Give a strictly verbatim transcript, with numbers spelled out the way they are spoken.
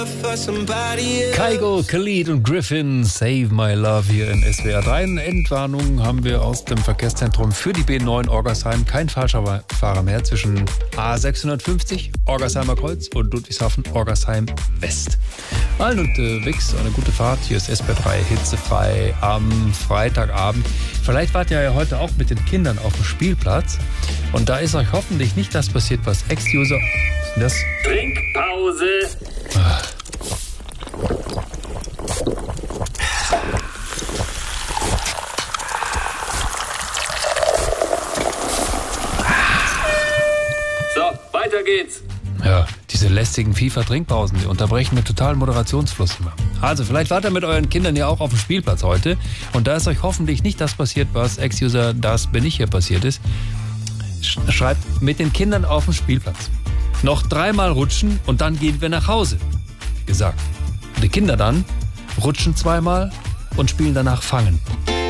Kygo, Khalid und Griffin, Save My Love hier in S W R drei. Eine Endwarnung haben wir aus dem Verkehrszentrum für die B neun Orgersheim. Kein falscher Fahrer mehr zwischen A sechshundertfünfzig, Orgersheimer Kreuz und Ludwigshafen, Orgersheim West. Allen unterwegs eine gute Fahrt. Hier ist S W R drei hitzefrei am Freitagabend. Vielleicht wart ihr ja heute auch mit den Kindern auf dem Spielplatz. Und da ist euch hoffentlich nicht das passiert, was Ex-User... Das Trinkpause. Ah. So, weiter geht's. Ja, diese lästigen FIFA-Trinkpausen, die unterbrechen mir total Moderationsfluss immer. Also, vielleicht wart ihr mit euren Kindern ja auch auf dem Spielplatz heute. Und da ist euch hoffentlich nicht das passiert, was Ex-User Das bin ich hier passiert ist. Schreibt mit den Kindern auf dem Spielplatz. Noch dreimal rutschen und dann gehen wir nach Hause. Gesagt. Und die Kinder dann rutschen zweimal und spielen danach Fangen.